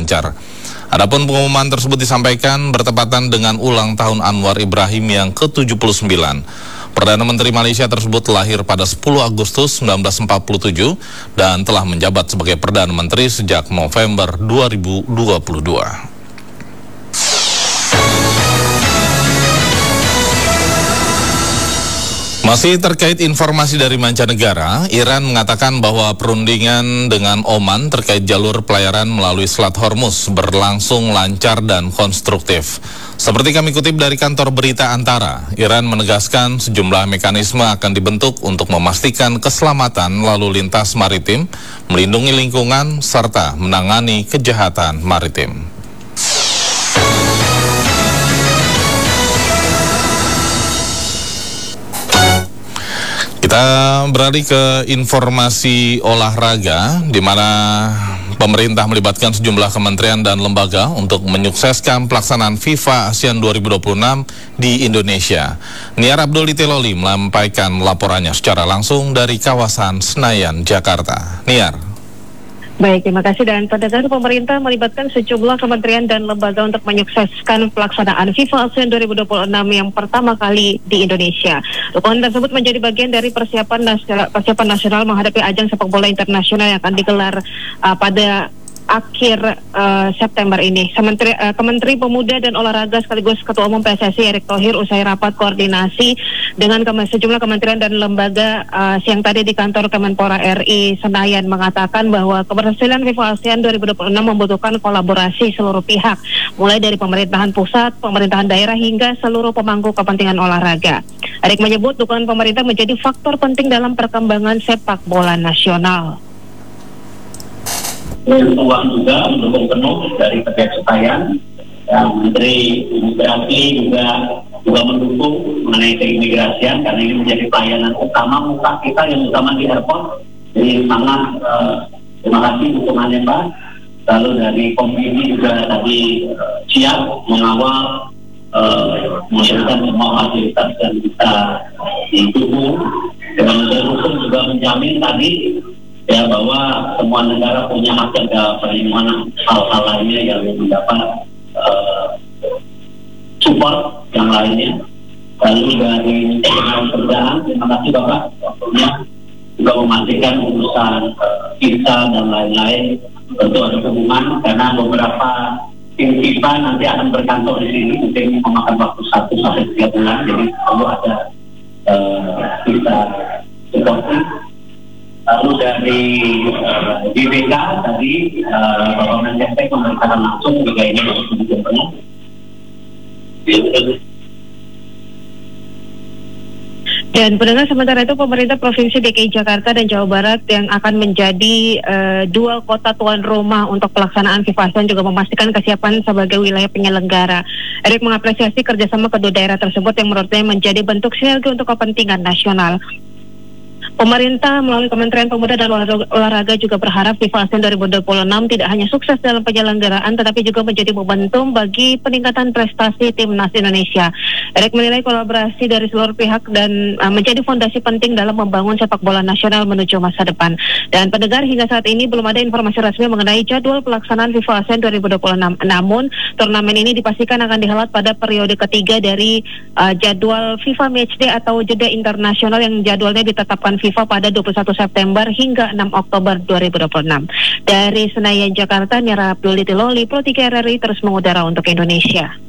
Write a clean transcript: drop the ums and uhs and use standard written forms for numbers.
lancar. Adapun pengumuman tersebut disampaikan bertepatan dengan ulang tahun Anwar Ibrahim yang ke-79. Perdana Menteri Malaysia tersebut lahir pada 10 Agustus 1947 dan telah menjabat sebagai Perdana Menteri sejak November 2022. Masih terkait informasi dari mancanegara, Iran mengatakan bahwa perundingan dengan Oman terkait jalur pelayaran melalui Selat Hormuz berlangsung lancar dan konstruktif. Seperti kami kutip dari kantor berita Antara, Iran menegaskan sejumlah mekanisme akan dibentuk untuk memastikan keselamatan lalu lintas maritim, melindungi lingkungan, serta menangani kejahatan maritim. Kita beralih ke informasi olahraga, di mana pemerintah melibatkan sejumlah kementerian dan lembaga untuk menyukseskan pelaksanaan FIFA ASEAN 2026 di Indonesia. Niar Abdul Itiloli melampaikan laporannya secara langsung dari kawasan Senayan, Jakarta. Niar. Baik, terima kasih. Dan pendengar, pemerintah melibatkan sejumlah kementerian dan lembaga untuk menyukseskan pelaksanaan FIFA ASEAN 2026 yang pertama kali di Indonesia. Dukungan tersebut menjadi bagian dari persiapan nasional menghadapi ajang sepak bola internasional yang akan digelar pada akhir September ini. Kementeri Pemuda dan Olahraga sekaligus Ketua Umum PSSI Erick Thohir usai rapat koordinasi dengan sejumlah kementerian dan lembaga siang tadi di kantor Kemenpora RI Senayan mengatakan bahwa keberhasilan FIFA ASEAN 2026 membutuhkan kolaborasi seluruh pihak, mulai dari pemerintahan pusat, pemerintahan daerah hingga seluruh pemangku kepentingan olahraga. Erick menyebut dukungan pemerintah menjadi faktor penting dalam perkembangan sepak bola nasional. Uang juga mendukung penuh dari pihak Senayan, Menteri Imigrasi juga mendukung mengenai keimigrasian karena ini menjadi pelayanan utama muka kita yang utama di airport. Jadi sangat terima kasih dukungannya Pak. Lalu dari Komisi juga tadi siap mengawal memberikan semua fasilitas yang bisa didukung. Kementerian Hukum juga menjamin tadi ya bahwa semua negara punya hak jaga perlindungan hal-hal lainnya yang mendapat support yang lainnya. Lalu dari kerjaan, terima kasih Bapak waktunya juga memastikan urusan visa dan lain-lain tentu ada hubungan karena beberapa tim FIFA nanti akan berkantor di sini mungkin memakan waktu 1 sampai 3 bulan, jadi perlu ada visa seperti. Lalu dari BPK tadi Bapak Menjepek memerintahkan langsung juga ini harus diberikan. Dan pendengar, sementara itu pemerintah Provinsi DKI Jakarta dan Jawa Barat yang akan menjadi dua kota tuan rumah untuk pelaksanaan FIFA ASEAN juga memastikan kesiapan sebagai wilayah penyelenggara. Erick mengapresiasi kerjasama kedua daerah tersebut yang menurutnya menjadi bentuk sinergi untuk kepentingan nasional. Pemerintah melalui Kementerian Pemuda dan Olahraga juga berharap FIFA ASEAN 2026 tidak hanya sukses dalam penyelenggaraan tetapi juga menjadi momentum bagi peningkatan prestasi timnas Indonesia. Erick menilai kolaborasi dari seluruh pihak dan menjadi fondasi penting dalam membangun sepak bola nasional menuju masa depan. Dan pendengar, hingga saat ini belum ada informasi resmi mengenai jadwal pelaksanaan FIFA ASEAN 2026. Namun, turnamen ini dipastikan akan dihelat pada periode ketiga dari jadwal FIFA Matchday atau jeda internasional yang jadwalnya ditetapkan FIFA pada 21 September hingga 6 Oktober 2026. Dari Senayan, Jakarta, Niar Abdul Itiloli, Pro 3 RRI terus mengudara untuk Indonesia.